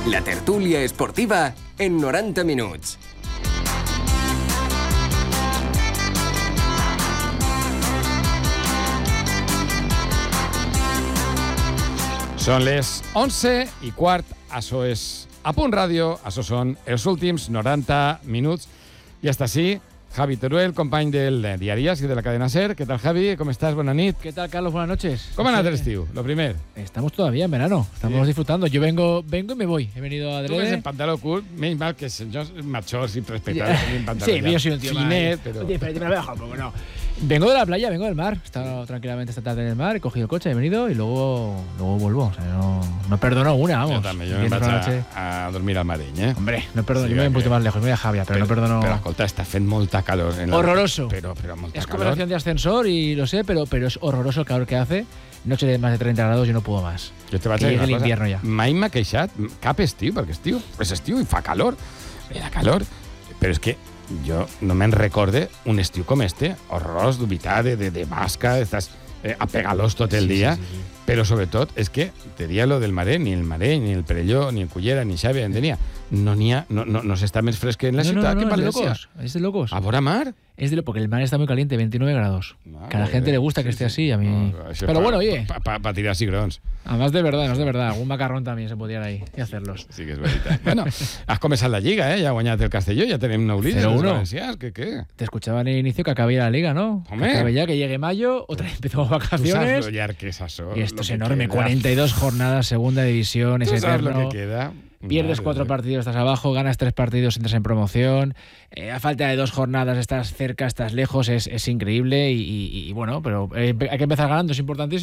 La tertúlia esportiva en 90 minuts. Són les 11:15, això és A Punt Ràdio, això són els últims 90 minuts. I hasta així, Javi Teruel, company del Diarias y de la cadena SER. ¿Qué tal, Javi? ¿Cómo estás? Buenas nit. ¿Qué tal, Carlos? Buenas noches. ¿Cómo andas, estiu? Lo primer. Estamos todavía en verano. Estamos disfrutando. Yo vengo y me voy. He venido a Tú ves adrede. en pantalón cool, menos mal que yo macho sin respetar. Sí, yo soy un tío finet, más. pero... Oye, pero me lo he dejado un poco, no. Vengo de la playa, vengo del mar. He estado tranquilamente esta tarde en el mar, he cogido el coche, he venido y luego vuelvo. O sea, no perdono una, vamos. Yo también, yo me vaig a dormir al Mareny, eh? Hombre, no perdono, Sí, yo me voy un que- poquito más lejos, me voy a Javia, pero no perdono. Pero escolta, està fent molta calor. En la... Horroroso. Pero molta Es calor. conversación de ascensor y lo sé, pero es horroroso el calor que hace. Noche de más de 30 grados, yo no puedo más. Jo te vaig Que dir llegue una cosa. l'invierno ja. Mai m'ha queixat cap estiu, perquè és estiu i fa calor. Ve la calor. Però és que jo no me'n recorde un estiu com este, horrorós, d'humitat, de basca, estàs apegalós tot el dia, però sobretot és que te dia lo del Mareny, ni el Mareny, ni el Perelló, ni el Cullera, ni Xàbia, Endenia, no s'està més fresc en la ciutat que en es de València. locos. Es de locos. A vora mar? Es de porque el mar está muy caliente, 29 grados. Que a la gente le gusta que esté así, a mí... Pero bueno, oye, Pa tirar cigrons. además de verdad, no es de verdad. Algún macarrón también se podría ir ahí y hacerlos. Sí que és veritat. Bueno, has començat la Lliga, ja ha guanyat el Castelló, ja tenim nou líders, 0-1. els valencians, què? Te escuchaba en el inicio que acabe la liga, ¿no? Hombre. Que acabe ya, que llegue mayo, otra vez empezamos Tu saps vacaciones. lo llarg que és això. Y esto lo es que enorme, queda. 42 jornadas, segunda división, es Tu saps lo eterno. que queda. Pierdes Madre 4 mía. partidos, estás abajo, ganas 3 partidos, entras en promoción. A falta de 2 jornadas, estás cerca, estás lejos, es increíble. Y bueno, pero hay que empezar ganando, es importantísimo.